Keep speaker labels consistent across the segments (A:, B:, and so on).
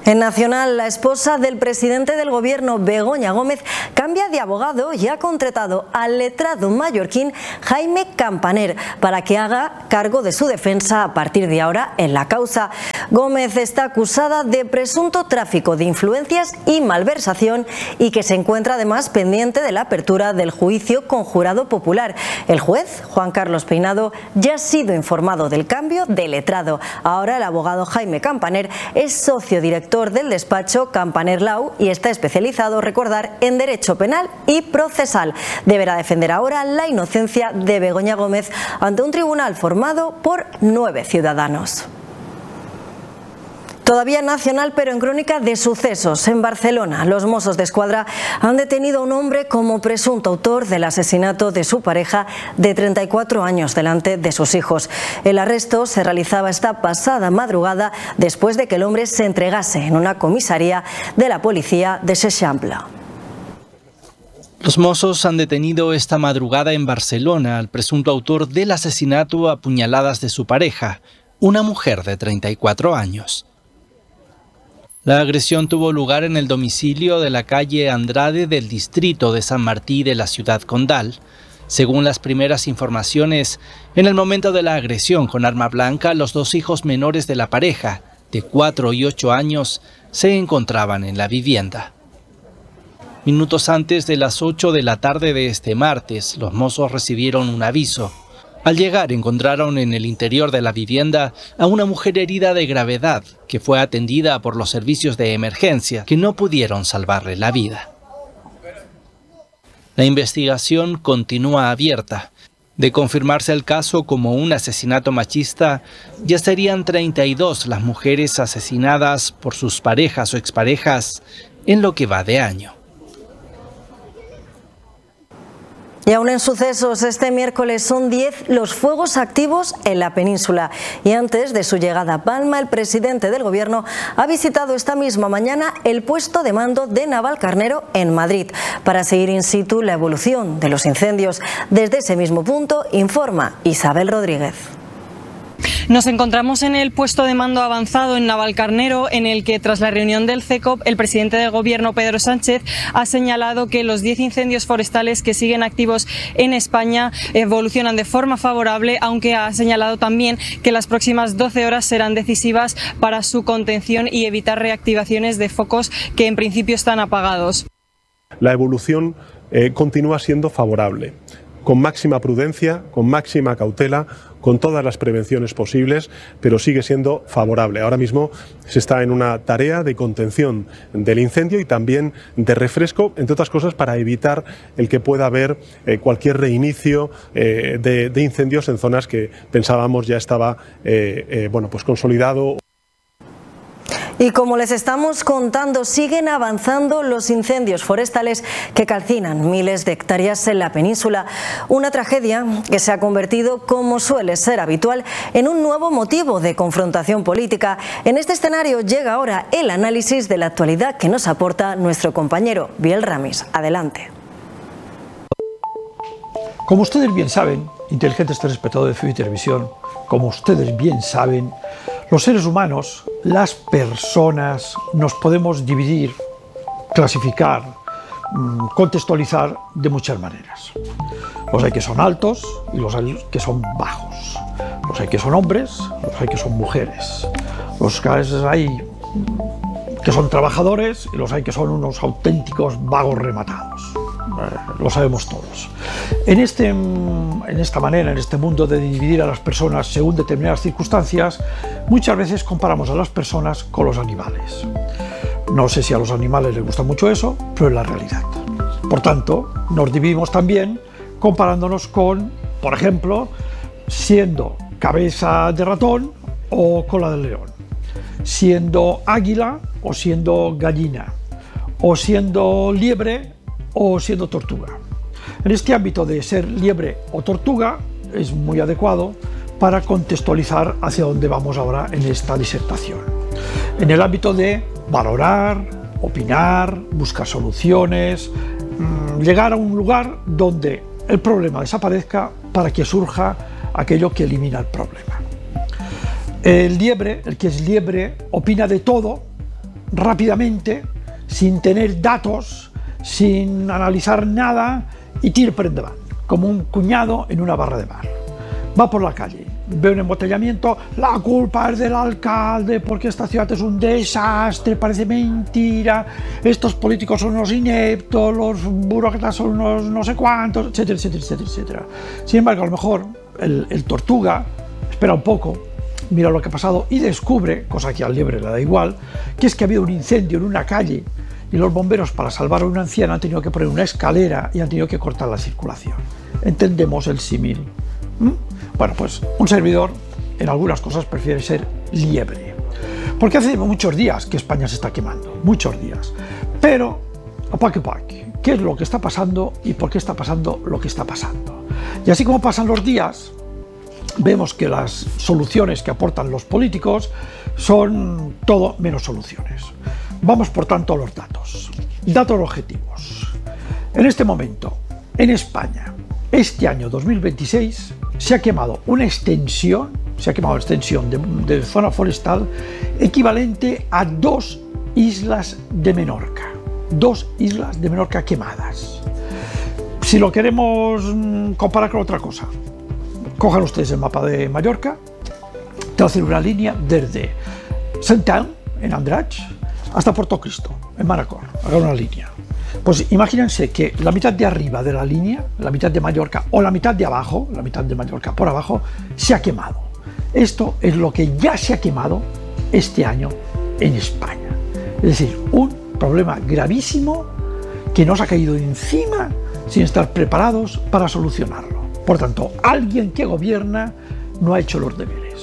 A: En Nacional, la esposa del presidente del gobierno, Begoña Gómez, cambia de abogado y ha contratado al letrado mallorquín Jaime Campaner para que haga cargo de su defensa a partir de ahora en la causa. Gómez está acusada de presunto tráfico de influencias y malversación y que se encuentra además pendiente de la apertura del juicio con jurado popular. El juez, Juan Carlos Peinado, ya ha sido informado del cambio de letrado. Ahora el abogado Jaime Campaner es socio director del despacho Campaner Lau y está especializado, recordar, en derecho penal y procesal. Deberá defender ahora la inocencia de Begoña Gómez ante un tribunal formado por 9 ciudadanos. Todavía nacional, pero en crónica de sucesos. En Barcelona, los Mossos d'Esquadra han detenido a un hombre como presunto autor del asesinato de su pareja de 34 años delante de sus hijos. El arresto se realizaba esta pasada madrugada después de que el hombre se entregase en una comisaría de la policía de Seixample.
B: Los Mossos han detenido esta madrugada en Barcelona al presunto autor del asesinato a puñaladas de su pareja, una mujer de 34 años. La agresión tuvo lugar en el domicilio de la calle Andrade del distrito de San Martí de la ciudad condal. Según las primeras informaciones, en el momento de la agresión con arma blanca, los 2 hijos menores de la pareja, de 4 y 8 años, se encontraban en la vivienda. Minutos antes de las 8 de la tarde de este martes, los Mossos recibieron un aviso. Al llegar encontraron en el interior de la vivienda a una mujer herida de gravedad que fue atendida por los servicios de emergencia que no pudieron salvarle la vida. La investigación continúa abierta. De confirmarse el caso como un asesinato machista, ya serían 32 las mujeres asesinadas por sus parejas o exparejas en lo que va de año.
A: Y aún en sucesos, este miércoles son 10 los fuegos activos en la península. Y antes de su llegada a Palma, el presidente del gobierno ha visitado esta misma mañana el puesto de mando de Navalcarnero en Madrid para seguir in situ la evolución de los incendios. Desde ese mismo punto informa Isabel Rodríguez.
C: Nos encontramos en el puesto de mando avanzado en Navalcarnero, en el que tras la reunión del CECOP, el presidente del gobierno, Pedro Sánchez, ha señalado que los 10 incendios forestales que siguen activos en España evolucionan de forma favorable, aunque ha señalado también que las próximas 12 horas serán decisivas para su contención y evitar reactivaciones de focos que en principio están apagados.
D: La evolución continúa siendo favorable, con máxima prudencia, con máxima cautela, con todas las prevenciones posibles, pero sigue siendo favorable. Ahora mismo se está en una tarea de contención del incendio y también de refresco, entre otras cosas para evitar el que pueda haber cualquier reinicio de incendios en zonas que pensábamos ya estaba pues consolidado.
A: Y como les estamos contando, siguen avanzando los incendios forestales que calcinan miles de hectáreas en la península. Una tragedia que se ha convertido, como suele ser habitual, en un nuevo motivo de confrontación política. En este escenario llega ahora el análisis de la actualidad que nos aporta nuestro compañero Biel Ramis. Adelante.
E: Como ustedes bien saben, inteligentes telespectadores de FIU y Televisión, como ustedes bien saben, los seres humanos, las personas, nos podemos dividir, clasificar, contextualizar de muchas maneras. Los hay que son altos y los hay que son bajos. Los hay que son hombres, los hay que son mujeres. Los hay que son trabajadores y los hay que son unos auténticos vagos rematados. Lo sabemos todos. En esta manera, en este mundo de dividir a las personas según determinadas circunstancias, muchas veces comparamos a las personas con los animales. No sé si a los animales les gusta mucho eso, pero es la realidad. Por tanto, nos dividimos también comparándonos con, por ejemplo, siendo cabeza de ratón o cola de león, siendo águila o siendo gallina, o siendo liebre o siendo tortuga. En este ámbito de ser liebre o tortuga es muy adecuado para contextualizar hacia dónde vamos ahora en esta disertación. En el ámbito de valorar, opinar, buscar soluciones, llegar a un lugar donde el problema desaparezca para que surja aquello que elimina el problema. El liebre, el que es liebre, opina de todo rápidamente, sin tener datos, sin analizar nada, y tira per endavant, como un cuñado en una barra de bar. Va por la calle, ve un embotellamiento, la culpa es del alcalde porque esta ciudad es un desastre, parece mentira, estos políticos son unos ineptos, los burócratas son unos no sé cuántos, etcétera, etcétera, etcétera, etcétera. Sin embargo, a lo mejor el tortuga espera un poco, mira lo que ha pasado y descubre, cosa que al liebre le da igual, que es que ha habido un incendio en una calle y los bomberos, para salvar a una anciana, han tenido que poner una escalera y han tenido que cortar la circulación. ¿Entendemos el símil? Bueno, pues un servidor en algunas cosas prefiere ser liebre. Porque hace muchos días que España se está quemando, muchos días. Pero, ¿qué es lo que está pasando y por qué está pasando lo que está pasando? Y así como pasan los días, vemos que las soluciones que aportan los políticos son todo menos soluciones. Vamos, por tanto, a los datos. Datos objetivos. En este momento, en España, este año 2026, se ha quemado una extensión, de zona forestal equivalente a 2 islas de Menorca. 2 islas de Menorca quemadas. Si lo queremos comparar con otra cosa, cojan ustedes el mapa de Mallorca, tracen una línea desde Saint-Elm, en Andratx, hasta Puerto Cristo, en Manacor, hagan una línea. Pues imagínense que la mitad de arriba de la línea, la mitad de Mallorca, o la mitad de abajo, la mitad de Mallorca por abajo, se ha quemado. Esto es lo que ya se ha quemado este año en España. Es decir, un problema gravísimo que nos ha caído encima sin estar preparados para solucionarlo. Por tanto, alguien que gobierna no ha hecho los deberes.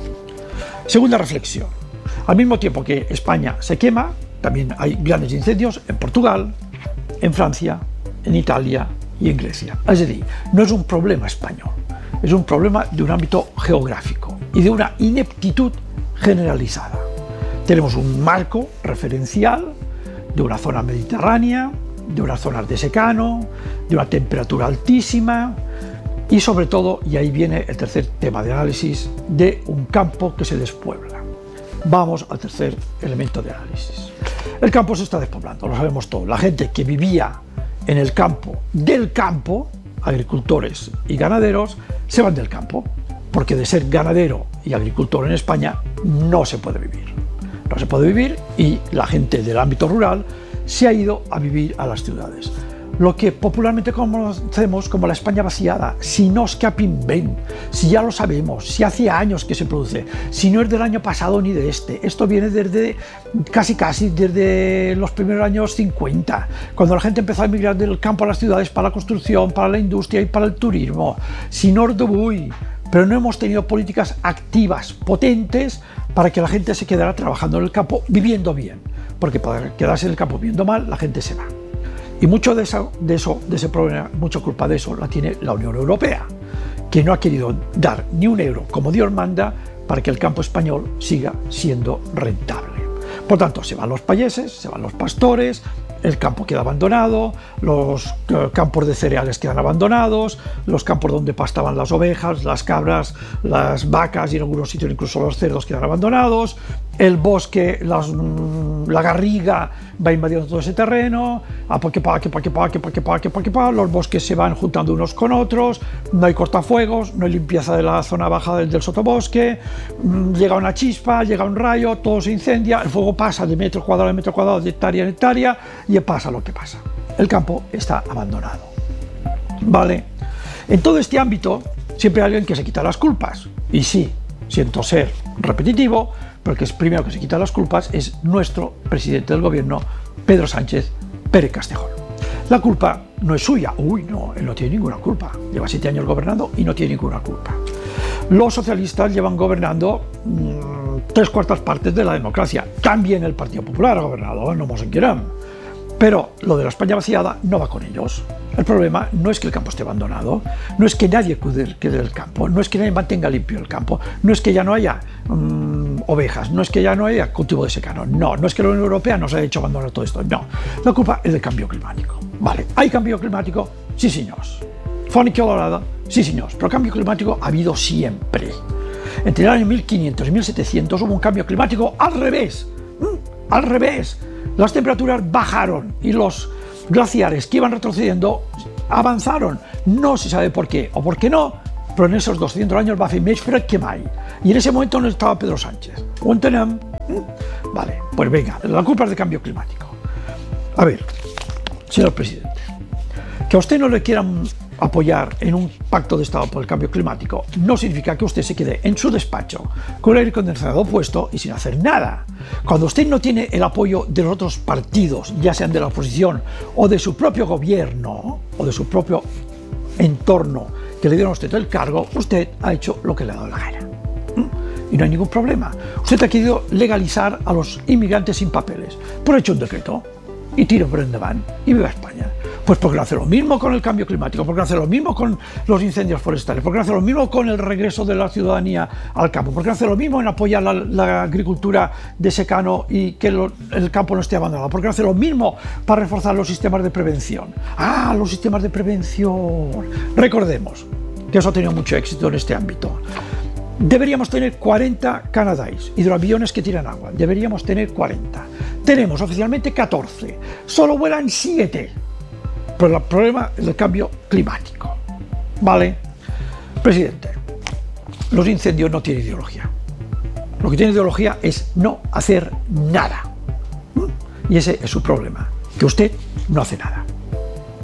E: Segunda reflexión. Al mismo tiempo que España se quema, también hay grandes incendios en Portugal, en Francia, en Italia y en Grecia. Es decir, no es un problema español, es un problema de un ámbito geográfico y de una ineptitud generalizada. Tenemos un marco referencial de una zona mediterránea, de unas zonas de secano, de una temperatura altísima y sobre todo, y ahí viene el tercer tema de análisis, de un campo que se despuebla. Vamos al tercer elemento de análisis. El campo se está despoblando, lo sabemos todos. La gente que vivía en el campo, del campo, agricultores y ganaderos, se van del campo, porque de ser ganadero y agricultor en España no se puede vivir. No se puede vivir y la gente del ámbito rural se ha ido a vivir a las ciudades. Lo que popularmente conocemos como la España vaciada, si no es capim ben, si ya lo sabemos, si hace años que se produce, si no es del año pasado ni de este. Esto viene desde casi desde los primeros años 50, cuando la gente empezó a emigrar del campo a las ciudades para la construcción, para la industria y para el turismo. Si no es de hoy, pero no hemos tenido políticas activas, potentes, para que la gente se quedara trabajando en el campo, viviendo bien, porque para quedarse en el campo viviendo mal, la gente se va. Y mucho de ese problema, mucha culpa de eso la tiene la Unión Europea, que no ha querido dar ni un euro, como Dios manda, para que el campo español siga siendo rentable. Por tanto, se van los payeses, se van los pastores, el campo queda abandonado, los campos de cereales quedan abandonados, los campos donde pastaban las ovejas, las cabras, las vacas y en algunos sitios incluso los cerdos quedan abandonados, el bosque, la garriga va invadiendo todo ese terreno, los bosques se van juntando unos con otros, no hay cortafuegos, no hay limpieza de la zona baja del sotobosque, llega una chispa, llega un rayo, todo se incendia, el fuego pasa de metro cuadrado en metro cuadrado, de hectárea en hectárea, y pasa lo que pasa. El campo está abandonado. ¿Vale? En todo este ámbito siempre hay alguien que se quita las culpas. Y sí, siento ser repetitivo, pero el que es primero que se quita las culpas es nuestro presidente del gobierno, Pedro Sánchez Pérez Castejón. La culpa no es suya. Uy, no, él no tiene ninguna culpa. Lleva 7 años gobernando y no tiene ninguna culpa. Los socialistas llevan gobernando 3/4 partes de la democracia. También el Partido Popular ha gobernado, no nos enquieran. Pero lo de la España vaciada no va con ellos. El problema no es que el campo esté abandonado, no es que nadie quede del campo, no es que nadie mantenga limpio el campo, no es que ya no haya ovejas, no es que ya no haya cultivo de secano, no es que la Unión Europea nos haya hecho abandonar todo esto, no. La culpa es del cambio climático. Vale, ¿hay cambio climático? Sí, señores. Fónica colorada, sí, señores. Pero cambio climático ha habido siempre. Entre el año 1500 y 1700 hubo un cambio climático al revés. al revés. Las temperaturas bajaron y los glaciares que iban retrocediendo avanzaron. No se sabe por qué o por qué no, però en esos 200 años va fer més fred que mai. Y en ese momento no estaba Pedro Sánchez. ¿Ho entenem? Vale, pues venga, la culpa es de cambio climático. A ver, señor presidente, que a usted no le quieran apoyar en un pacto de Estado por el cambio climático no significa que usted se quede en su despacho con el aire acondicionado puesto y sin hacer nada. Cuando usted no tiene el apoyo de los otros partidos, ya sean de la oposición o de su propio gobierno o de su propio entorno que le dieron a usted el cargo, usted ha hecho lo que le ha dado la gana. Y no hay ningún problema. Usted ha querido legalizar a los inmigrantes sin papeles. Pues ha hecho un decreto y tiro por endavant y viva España. Pues porque no hace lo mismo con el cambio climático, porque no hace lo mismo con los incendios forestales, porque no hace lo mismo con el regreso de la ciudadanía al campo, porque no hace lo mismo en apoyar la agricultura de secano y que el campo no esté abandonado, porque no hace lo mismo para reforzar los sistemas de prevención. Ah, los sistemas de prevención. Recordemos que eso ha tenido mucho éxito en este ámbito. Deberíamos tener 40 Canadair, hidroaviones que tiran agua. Deberíamos tener 40. Tenemos oficialmente 14. Solo vuelan 7. Por el problema del cambio climático. ¿Vale? Presidente, los incendios no tienen ideología. Lo que tiene ideología es no hacer nada. Y ese es su problema, que usted no hace nada.